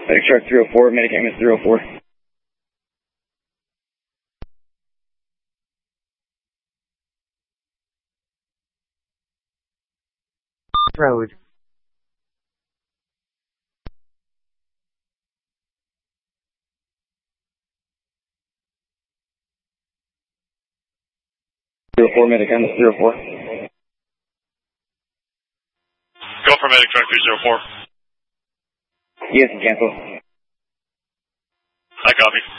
Medic truck 304, medic ambulance 304. Road. Medic ambulance 304. Go for medic truck 304. Yes, cancel. I copy.